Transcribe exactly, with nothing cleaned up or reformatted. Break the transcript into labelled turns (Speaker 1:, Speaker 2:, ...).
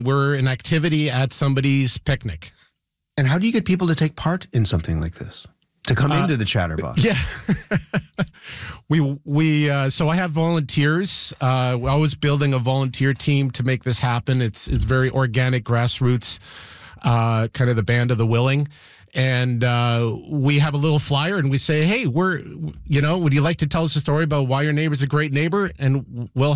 Speaker 1: We're an activity at somebody's picnic.
Speaker 2: And how do you get people to take part in something like this? To come
Speaker 1: Uh,
Speaker 2: into the Chatterbox?
Speaker 1: Yeah. we, we, uh, so I have volunteers. Uh, I was building a volunteer team to make this happen. It's, it's very organic, grassroots, uh, kind of the band of the willing. And uh, we have a little flyer and we say, hey, we're, you know, would you like to tell us a story about why your neighbor's a great neighbor? And we'll